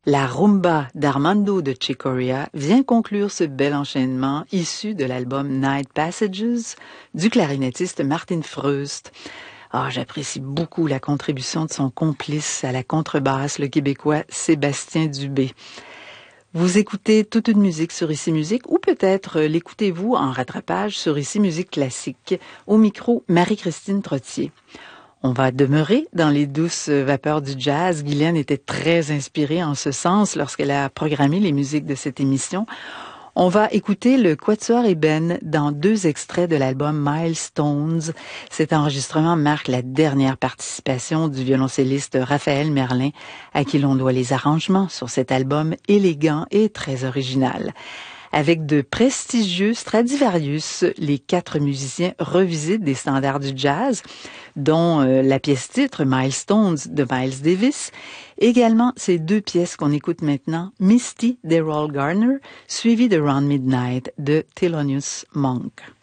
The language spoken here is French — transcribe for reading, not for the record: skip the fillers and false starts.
La rumba d'Armando de Chicoria vient conclure ce bel enchaînement issu de l'album Night Passages du clarinettiste Martin Freust. J'apprécie beaucoup la contribution de son complice à la contrebasse, le Québécois Sébastien Dubé. Vous écoutez toute une musique sur Ici Musique ou peut-être l'écoutez-vous en rattrapage sur Ici Musique classique. Au micro, Marie-Christine Trottier. On va demeurer dans les douces vapeurs du jazz. Guylaine était très inspirée en ce sens lorsqu'elle a programmé les musiques de cette émission. On va écouter le Quatuor Eben dans 2 extraits de l'album Milestones. Cet enregistrement marque la dernière participation du violoncelliste Raphaël Merlin, à qui l'on doit les arrangements sur cet album élégant et très original. Avec de prestigieux Stradivarius, les 4 musiciens revisitent des standards du jazz, dont la pièce-titre Milestones de Miles Davis. Également, ces 2 pièces qu'on écoute maintenant, Misty d'Errol Garner, suivie de Round Midnight de Thelonious Monk.